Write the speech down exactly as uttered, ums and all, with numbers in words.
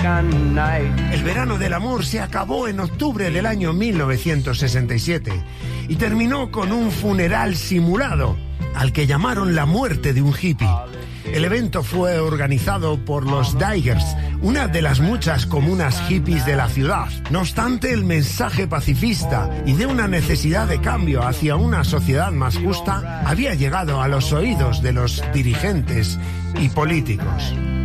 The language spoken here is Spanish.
El verano del amor se acabó en octubre del año mil novecientos sesenta y siete y terminó con un funeral simulado, al que llamaron la muerte de un hippie. El evento fue organizado por los Diggers, una de las muchas comunas hippies de la ciudad. No obstante, el mensaje pacifista y de una necesidad de cambio hacia una sociedad más justa había llegado a los oídos de los dirigentes y políticos.